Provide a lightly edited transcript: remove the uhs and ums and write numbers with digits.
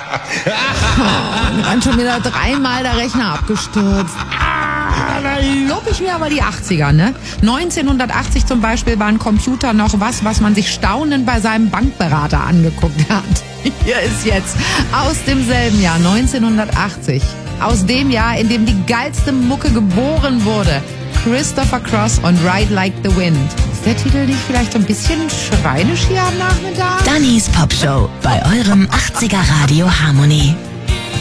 Dann schon wieder 3-mal der Rechner abgestürzt. Da lob ich mir aber die 80er, ne? 1980 zum Beispiel war ein Computer noch was man sich staunend bei seinem Bankberater angeguckt hat. Hier ist jetzt aus demselben Jahr, 1980. Aus dem Jahr, in dem die geilste Mucke geboren wurde. Christopher Cross und Ride Like the Wind. Ist der Titel nicht vielleicht so ein bisschen schreinisch hier am Nachmittag? Dannys Popshow bei eurem 80er Radio Harmony.